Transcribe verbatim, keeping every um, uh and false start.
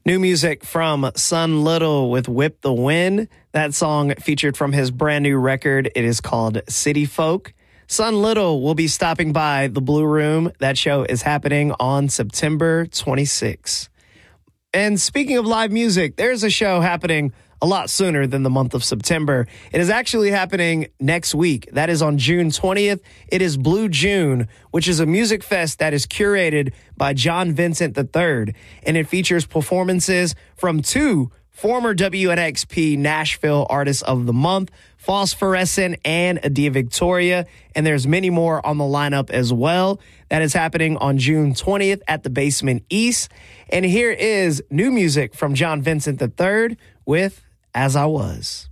New music from Son Little with Whip the Wind. That song featured from his brand new record. It is called City Folk. Son Little will be stopping by the Blue Room. That show is happening on September twenty-sixth. And speaking of live music, there's a show happening a lot sooner than the month of September. It is actually happening next week. That is on June twentieth. It is Blue June, which is a music fest that is curated by John Vincent the third. And it features performances from two former W N X P Nashville Artists of the Month, Phosphorescent and Adia Victoria. And there's many more on the lineup as well. That is happening on June twentieth at the Basement East. And here is new music from John Vincent the third with As I Was.